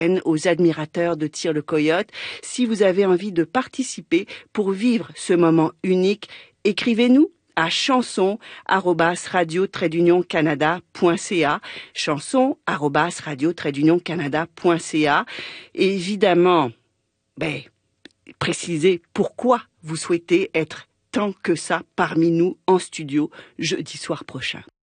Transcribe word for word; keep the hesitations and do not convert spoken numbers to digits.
aux admirateurs de Tire le Coyote. Si vous avez envie de participer pour vivre ce moment unique, écrivez-nous à chanson arobase radio trait d'union canada point c a, chanson arobase radio trait d'union canada point c a. Et évidemment, ben, précisez pourquoi vous souhaitez être tant que ça parmi nous en studio jeudi soir prochain.